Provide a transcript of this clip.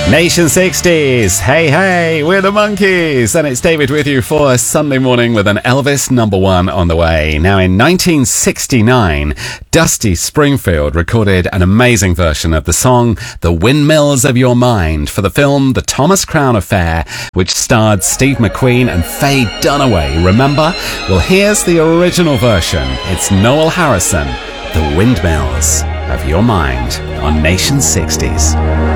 Nation 60s, hey hey, we're the Monkees, and it's David with you for a Sunday morning with an Elvis #1 on the way. Now in 1969, Dusty Springfield recorded an amazing version of the song The Windmills of Your Mind for the film The Thomas Crown Affair, which starred Steve McQueen and Faye Dunaway, remember? Well, here's the original version. It's Noel Harrison, The Windmills of Your Mind on Nation 60s.